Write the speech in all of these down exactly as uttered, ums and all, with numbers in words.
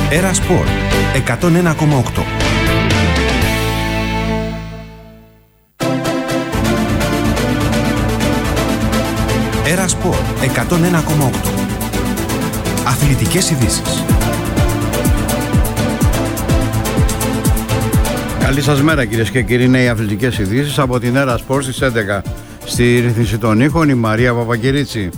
Έρα Σπορ εκατόν ένα κόμμα οκτώ. Έρα Σπορ εκατόν ένα κόμμα οκτώ. Αθλητικές ειδήσεις. Καλή σας μέρα κυρίες και κύριοι, είναι οι αθλητικές ειδήσεις από την Έρα Σπορ στις έντεκα. Στη ρύθμιση των ήχων η Μαρία Παπακυρίτσι.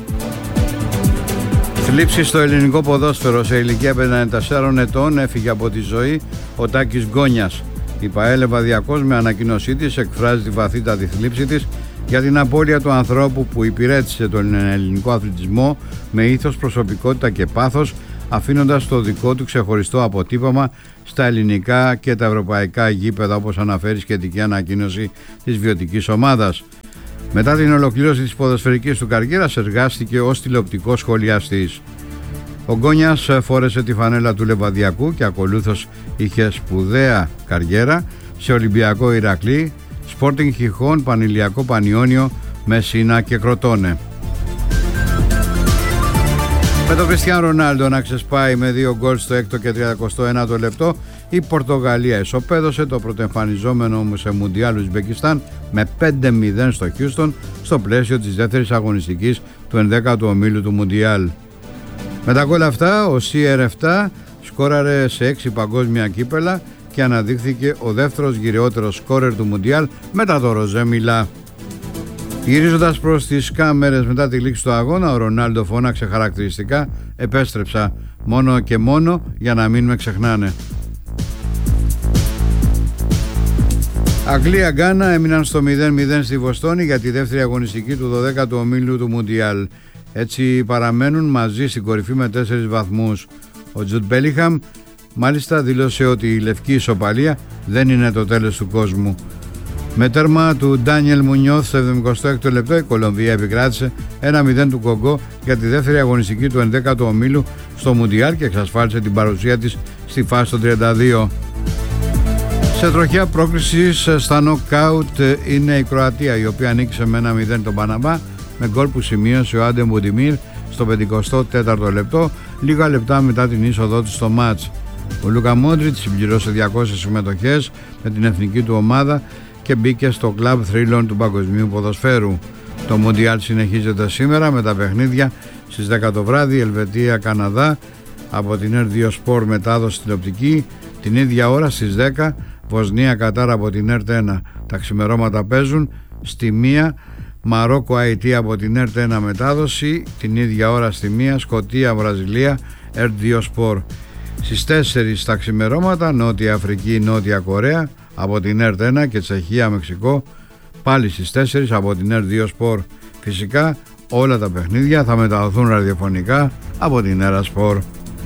Θλίψη στο ελληνικό ποδόσφαιρο. Σε ηλικία πενήντα τεσσάρων ετών έφυγε από τη ζωή ο Τάκης Γκόνιας. Η ΠΑΕ Λεβαδιακός με ανακοίνωσή της εκφράζει τη βαθύτατη θλίψη της για την απώλεια του ανθρώπου που υπηρέτησε τον ελληνικό αθλητισμό με ήθος, προσωπικότητα και πάθος, αφήνοντας το δικό του ξεχωριστό αποτύπωμα στα ελληνικά και τα ευρωπαϊκά γήπεδα, όπως αναφέρει σχετική ανακοίνωση της βιωτικής ομάδας. Μετά την ολοκλήρωση της ποδοσφαιρικής του καριέρας εργάστηκε ως τηλεοπτικός σχολιαστής. Ο Γκόνιας φόρεσε τη φανέλα του Λεβαδιακού και ακολούθως είχε σπουδαία καριέρα σε Ολυμπιακό Ηρακλή, Sporting Χιχών, Πανηλιακό Πανιόνιο, Μεσίνα και Κροτώνε. Με τον Κριστιάνο Ρονάλντο να ξεσπάει με δύο γκολ στο έκτο και τρидцатο ένατο λεπτό, η Πορτογαλία ισοπαίδωσε το πρωτοεμφανιζόμενο σε Μουντιάλ Ουσμπεκιστάν με πέντε μηδέν στο Χιούστον στο πλαίσιο της δεύτερης αγωνιστικής του ενδέκατου ομίλου του Μουντιάλ. Με τα γκολ αυτά ο σι αρ επτά σκόραρε σε έξι παγκόσμια κύπελα και αναδείχθηκε ο δεύτερος γυριότερος σκόρερ του Μουντιάλ μετά το Ροζέ Μιλά. Γυρίζοντας προς τις κάμερες μετά τη λήξη του αγώνα, ο Ρονάλντο φώναξε χαρακτηριστικά «Επέστρεψα, μόνο και μόνο για να μην με ξεχνάνε». Αγγλία-Γκάνα έμειναν στο μηδέν μηδέν στη Βοστόνη για τη δεύτερη αγωνιστική του δωδέκατου ομίλου του Μουντιάλ. Έτσι παραμένουν μαζί στην κορυφή με τέσσερις βαθμούς. Ο Τζουντ Μπέλιγχαμ μάλιστα δήλωσε ότι η λευκή ισοπαλία δεν είναι το τέλος του κόσμου. Με τέρμα του Ντάνιελ Μουνιώθ στο εβδομηκοστό έκτο λεπτό, η Κολομβία επικράτησε ένα μηδέν του Κογκό για τη δεύτερη αγωνιστική του ενδέκατου ομίλου στο Μουντιάλ και εξασφάλισε την παρουσία της στη φάση των τριάντα δύο. Σε τροχιά πρόκρισης στα νοκάουτ είναι η Κροατία, η οποία νίκησε με ένα μηδέν τον Παναμά με γκολ που σημείωσε ο Άντε Μπουντιμίρ στο πενηκοστό τέταρτο λεπτό, λίγα λεπτά μετά την είσοδό του στο μάτς. Ο Λούκα Μόντριτς συμπληρώσε διακόσιες συμμετοχές με την εθνική του ομάδα και μπήκε στο κλαμπ θρύλων του παγκοσμίου ποδοσφαίρου. Το Μουντιάλ συνεχίζεται σήμερα με τα παιχνίδια στις δέκα το βράδυ, Ελβετία-Καναδά από την Ερ δύο Sport μετάδοση τηλεοπτική, την ίδια ώρα στις δέκα Βοσνία-Κατάρ από την Ερτ ένα. Τα ξημερώματα παίζουν στη μία Μαρόκο-Αϊτή από την Ερτ ένα μετάδοση, την ίδια ώρα στη μία Σκωτία-Βραζιλία Ερτ δύο Sport. Στις τέσσερις τα ξημερώματα Νότια Αφρική-Νότια Κορέα από την Ερτ ένα και Τσεχία-Μεξικό πάλι στις τέσσερις από την Ερτ δύο Sport. Φυσικά όλα τα παιχνίδια θα μεταδοθούν ραδιοφωνικά από την Έρα Σπορ.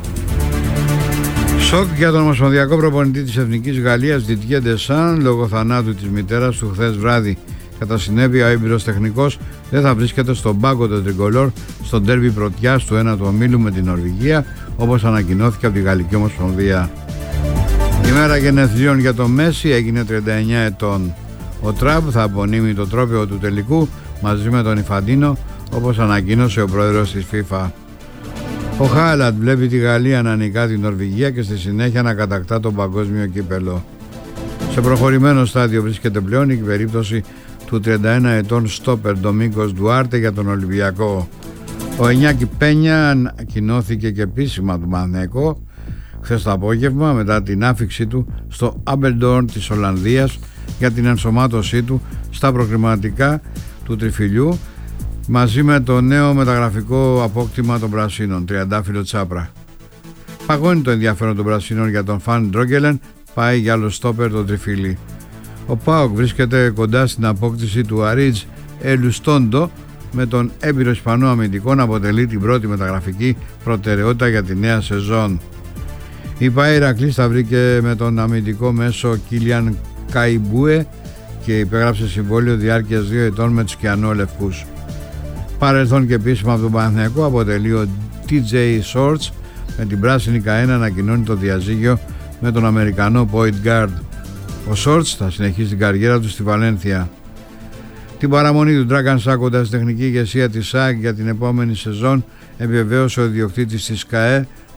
Σοκ για τον ομοσπονδιακό προπονητή της Εθνικής Γαλλίας Didier Deschamps λόγω θανάτου της μητέρας του χθες βράδυ. Κατά συνέπεια, ο έμπειρος τεχνικός δεν θα βρίσκεται στον πάγκο των Τρικολόρ στο ντέρμπι πρωτιάς του ένατου ομίλου με την Νορβηγία, όπως ανακοινώθηκε από τη Γαλλική Ομοσπονδία. Η μέρα γενεθλίων για τον Μέση έγινε τριάντα εννέα ετών. Ο Τραμπ θα απονείμει το τρόπαιο του τελικού μαζί με τον Ιφαντίνο, όπως ανακοίνωσε ο πρόεδρος της FIFA. Ο Χάλαντ βλέπει τη Γαλλία να νικά την Νορβηγία και στη συνέχεια να κατακτά τον παγκόσμιο κύπελο. Σε προχωρημένο στάδιο βρίσκεται πλέον η περίπτωση του τριάντα ένα ετών στόπερ Ντομίνγκος Ντουάρτε για τον Ολυμπιακό. Ο Ενιάκη Πένια ανακοινώθηκε και επίσημα του Παναθηναϊκού χθες το απόγευμα μετά την άφιξή του στο Άμπελντορν της Ολλανδίας για την ενσωμάτωσή του στα προκριματικά του τριφυλιού μαζί με το νέο μεταγραφικό απόκτημα των Πρασίνων, Τριαντάφυλλο Τσάπρα. Παγώνει το ενδιαφέρον των Πρασίνων για τον Φαν Ντρόγκελεν, πάει για άλλο στόπερ το τριφύλι. Ο ΠΑΟΚ βρίσκεται κοντά στην απόκτηση του Αρίτζ Ελουστόντο με τον έμπειρο Ισπανό αμυντικό να αποτελεί την πρώτη μεταγραφική προτεραιότητα για τη νέα σεζόν. Η ΠΑΕ Ηρακλής θα βρήκε με τον αμυντικό μέσο Κίλιαν Καϊμπούε και υπέγραψε συμβόλαιο διάρκειας δύο ετών με τους Κιανό-Λευκούς. Παρελθόν και επίσημα από τον Παναθηναϊκό αποτελεί ο τι τζέι Shorts με την πράσινη Καένα ανακοινώνει το διαζύγιο με τον Αμερικανό point guard. Ο Shorts θα συνεχίσει την καριέρα του στη Βαλένθια. Την παραμονή του Dragan Sak κοντά στην τεχνική ηγεσία της ΣΑΚ για την επόμενη σεζόν επιβεβαίωσε ο ιδιοκτήτης της ΚΑΕ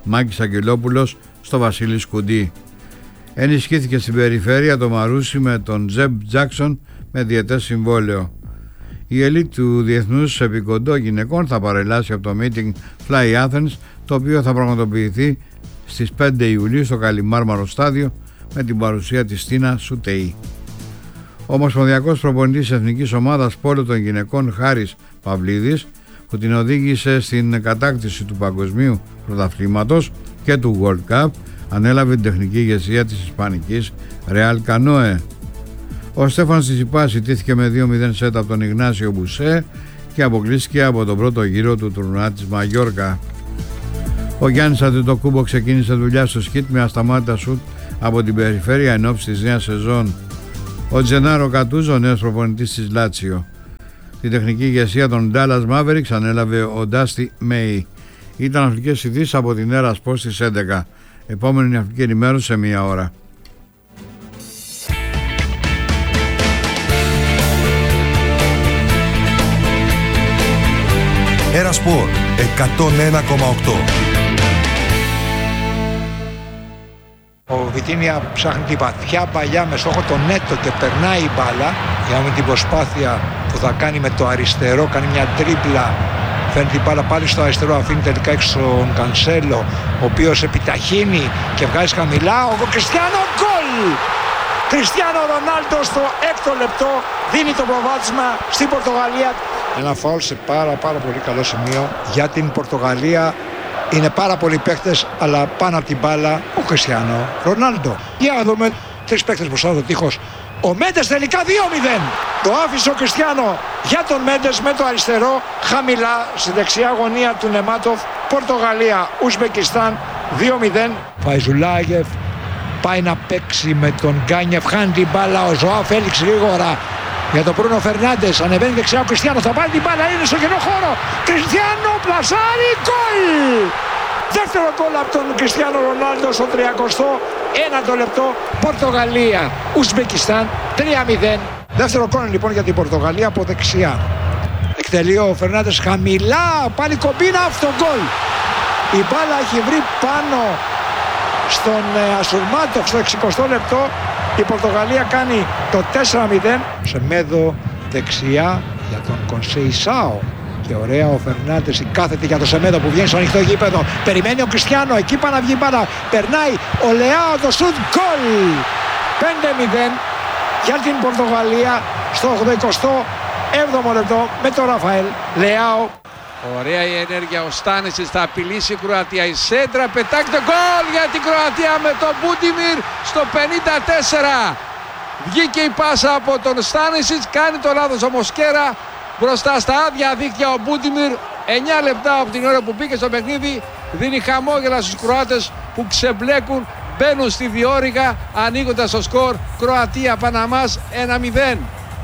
Μάκης Αγγελόπουλος στο Βασίλη Σκουντή. Ενισχύθηκε στην περιφέρεια το Μαρούσι με τον Τζεμπ Τζάκσον με διετές συμβόλαιο. Η ελίτ του Διεθνούς Επικοντό Γυναικών θα παρελάσει από το meeting Fly Athens, το οποίο θα πραγματοποιηθεί στις πέντε Ιουλίου στο Καλιμάρμαρο στάδιο με την παρουσία της Τίνα Σουτεή. Ο ομοσπονδιακός προπονητής Εθνικής Ομάδας Πόλο των Γυναικών Χάρης Παυλίδης, που την οδήγησε στην κατάκτηση του παγκοσμίου πρωταθλήματος και του World Cup, ανέλαβε την τεχνική ηγεσία της Ισπανικής Real Canoe. Ο Στέφανος Τσιτσιπάς ιτήθηκε με δύο μηδέν σετ από τον Ιγνάσιο Μπουσέ και αποκλείστηκε από τον πρώτο γύρο του τουρνουά της Μαγιόρκα. Ο Γιάννης Αντετοκούμπο ξεκίνησε δουλειά στο σκιτ με ασταμάτητα σουτ από την περιφέρεια εν ώψη της νέας σεζόν. Ο Τζενάρο Κατούζο, ο νέος προπονητής της Λάτσιο. Την τεχνική ηγεσία των Dallas Mavericks ανέλαβε ο Ντάστι Μέι. Ήταν αθλητικές ειδήσεις από την Έρα Σπορ στις έντεκα. Επόμενη αθλητική ενημέρωση σε μία ώρα. Έρα Σπορ εκατόν ένα κόμμα οκτώ. Ο Βιτίνια ψάχνει την βαθιά παλιά με στόχο το νέτο και περνάει η μπάλα. Για με την προσπάθεια που θα κάνει με το αριστερό, κάνει μια τρίπλα, φέρνει την μπάλα πάλι στο αριστερό, αφήνει τελικά έξω τον Κανσέλο, ο οποίος επιταχύνει και βγάζει χαμηλά. Ο Κριστιάνο, γκολ! Κριστιάνο Ρονάλντο στο έκτο λεπτό δίνει το προβάδισμα στην Πορτογαλία. Ένα φάουλ σε πάρα πάρα πολύ καλό σημείο για την Πορτογαλία. Είναι πάρα πολλοί παίκτες, αλλά πάνω από την μπάλα ο Κριστιάνο Ρονάλντο. Για να δούμε τρεις παίκτες μπροστά το τείχος. Ο Μέντες τελικά δύο μηδέν. Το άφησε ο Κριστιάνο για τον Μέντες με το αριστερό, χαμηλά στη δεξιά γωνία του Νεμάτοφ. Πορτογαλία, Ουσμπεκιστάν δύο μηδέν. Φαϊζουλάγεφ πάει να παίξει με τον Γκάνιεφ, χάνει την μπάλα. Ο Ζωάο Φέλιξ γρήγορα για τον Μπρούνο Φερνάντες, ανεβαίνει δεξιά ο Κριστιάνο, θα πάρει την μπάλα, είναι στο κενό χώρο. Κριστιάνο, πλασάρι, γκολ! Δεύτερο γκολ από τον Κριστιάνο Ρονάλντο στο τριακοστό ένατο λεπτό. Πορτογαλία, Ουσμπεκιστάν τρία μηδέν. Δεύτερο γκολ λοιπόν για την Πορτογαλία από δεξιά. Εκτελεί ο Φερνάντες χαμηλά, πάλι κομπίνα, αυτό γκολ. Η μπάλα έχει βρει πάνω στον Ασουρμάτοφ στο εξηκοστό λεπτό. Η Πορτογαλία κάνει το τέσσερα μηδέν. Σεμέδο δεξιά για τον Κονσεϊσάο. Και ωραία ο Φερνάντες, η κάθετη για τον Σεμέδο που βγαίνει στο ανοιχτό γήπεδο. Περιμένει ο Κριστιάνο, εκεί πάει να βγει μπάλα. Περνάει ο Λεάο, το σουτ, γκολ! πέντε μηδέν για την Πορτογαλία στο ογδοηκοστό έβδομο λεπτό με τον Ραφαέλ Λεάο. Ωραία η ενέργεια, ο Στάνισιτς θα απειλήσει η Κροατία. Η σέντρα πετάγεται, γκολ για την Κροατία με τον Μπούντιμιρ στο πενήντα τέσσερα. Βγήκε η πάσα από τον Στάνισιτς, κάνει το λάθος ο Μοσκέρα. Μπροστά στα άδεια δίκτυα ο Μπούντιμιρ. εννιά λεπτά από την ώρα που μπήκε στο παιχνίδι, δίνει χαμόγελα στους Κροάτες που ξεμπλέκουν, μπαίνουν στη διόρυγα ανοίγοντας το σκορ. Κροατία Παναμάς ένα μηδέν.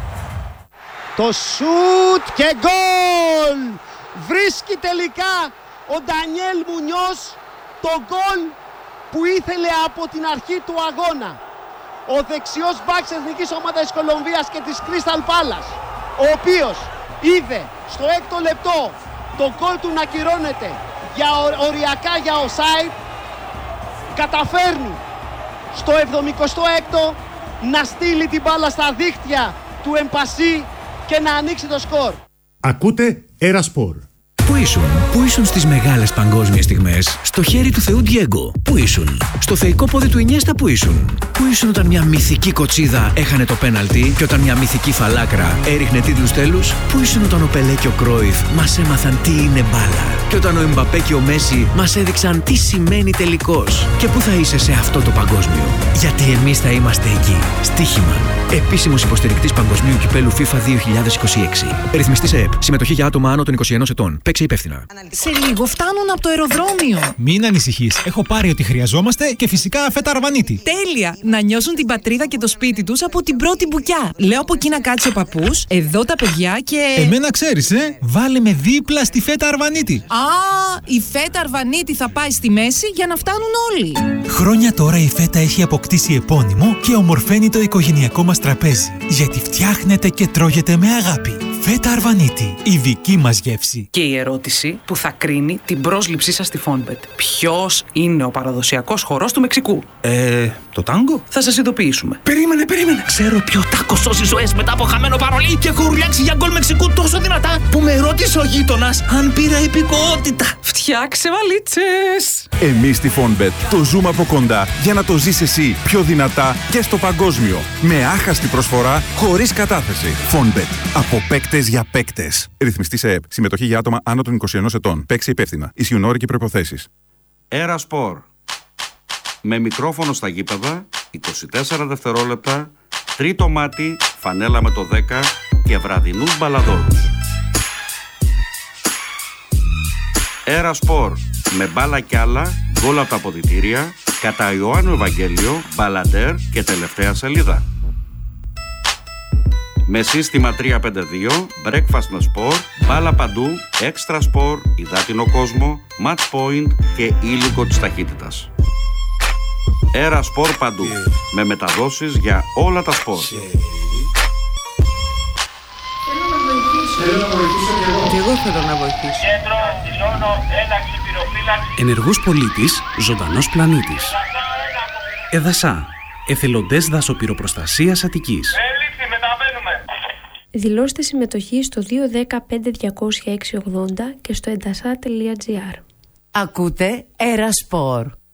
Το σουτ και γκολ! Βρίσκει τελικά ο Ντανιέλ Μουνιός το γκολ που ήθελε από την αρχή του αγώνα. Ο δεξιός μπακ της εθνικής ομάδας της Κολομβίας και της Crystal Palace, ο οποίος είδε στο έκτο λεπτό το γκολ του να κυρώνεται για οριακά για offside, καταφέρνει στο εβδομηκοστό έκτο να στείλει την μπάλα στα δίχτυα του Εμπασί και να ανοίξει το σκορ. Ακούτε Έρα Σπορ. Πού ήσουν, πού ήσουν στις μεγάλες παγκόσμιες στιγμές, στο χέρι του Θεού Ντιέγκο? Πού ήσουν, στο θεϊκό πόδι του Ινιέστα? Πού ήσουν, πού ήσουν όταν μια μυθική κοτσίδα έχανε το πέναλτι και όταν μια μυθική φαλάκρα έριχνε τίτλους τέλους? Πού ήσουν όταν ο Πελέ και ο Κρόιφ μας έμαθαν τι είναι μπάλα και όταν ο Εμπαπέ και ο Μέση μας έδειξαν τι σημαίνει τελικός? Και πού θα είσαι σε αυτό το παγκόσμιο? Γιατί εμείς θα είμαστε εκεί. Στοίχημαν. Επίσημος υποστηρικτής Παγκοσμίου Κυπέλου FIFA δύο χιλιάδες είκοσι έξι. Ρυθμιστής ΕΕΠ. Συμμετοχή για άτομα άνω των είκοσι ενός ετών. Παίξε υπεύθυνα. Σε λίγο φτάνουν από το αεροδρόμιο. Μην ανησυχείς. Έχω πάρει ό,τι χρειαζόμαστε και φυσικά φέτα αρβανίτη. Τέλεια! Να νιώσουν την πατρίδα και το σπίτι τους από την πρώτη μπουκιά. Λέω από εκεί να κάτσει ο παππούς, εδώ τα παιδιά και. Εμένα ξέρεις, ε! Βάλε με δίπλα στη φέτα αρβανίτη. Α, η φέτα αρβανίτη θα πάει στη μέση για να φτάνουν όλοι. Χρόνια τώρα η φέτα έχει αποκτήσει επώνυμο και ομορφαίνει το οικογενειακό μας τραπέζι. Γιατί φτιάχνεται και τρώγεται με αγάπη. Φέτα Αρβανίτη, η δική μας γεύση. Και η ερώτηση που θα κρίνει την πρόσληψή σας στη Φόνμπετ. Ποιος είναι ο παραδοσιακός χορός του Μεξικού? Ε, το τάγκο? Θα σας ειδοποιήσουμε. Περίμενε, περίμενε. Ξέρω ποιο τάκο σώζει ζωές μετά από χαμένο παρολί και έχω ουρλιάξει για γκολ Μεξικού τόσο δυνατά που με ρώτησε ο γείτονας αν πήρα υπηκότητα. Φτιάξε βαλίτσες! Εμείς στη Φόνμπετ το ζούμε από κοντά για να το ζεις εσύ πιο δυνατά και στο παγκόσμιο. Με άχαστη προσφορά, χωρίς κατάθεση. Φόνμπετ. Από παίκτες για παίκτες. Ρυθμιστή σε ΕΠ. Συμμετοχή για άτομα άνω των είκοσι ενός ετών. Παίξε υπεύθυνα. Ισχύουν όροι και προϋποθέσεις. Έρα Σπορ. Με μικρόφωνο στα γήπεδα, είκοσι τέσσερα δευτερόλεπτα, τρίτο μάτι, φανέλα με το δέκα και βραδινούς μπαλαδόρους. Έρα Σπορ. Με μπάλα κι άλλα, γκολ από τα αποδυτήρια, κατά Ιωάννου Ευαγγέλιο, μπαλαντέρ και τελευταία σελίδα. Με σύστημα τρία πέντε δύο, breakfast με σπορ, μπάλα παντού, έξτρα σπορ, υδάτινο κόσμο, match point και ήλικο της ταχύτητας. Έρα Σπορ παντού, yeah. με μεταδόσεις για όλα τα σπορ. Θέλω να βοηθήσω. Θέλω να βοηθήσω και εγώ. Και εγώ θέλω να βοηθήσω. Κέντρο, δηλώνω, ένταξη, πυροφύλαξη. Ενεργός πολίτης, ζωντανός πλανήτης. ΕΔΑΣΑ, εθελοντές δασοπυροπροστασίας Αττικής. Δηλώστε συμμετοχή στο δύο ένα μηδέν πέντε διακόσια έξι ογδόντα και στο εντασά τελεία τζι άρ. Ακούτε Έρα Σπορ.